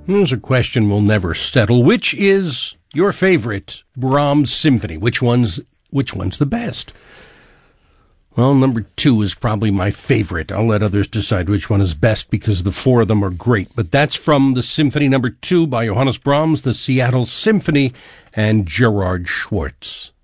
Here's a question we'll never settle. Which is your favorite Brahms symphony? Which one's the best? Well, number 2 is probably my favorite. I'll let others decide which one is best because the 4 of them are great. But that's from the Symphony number 2 by Johannes Brahms, the Seattle Symphony, and Gerard Schwartz.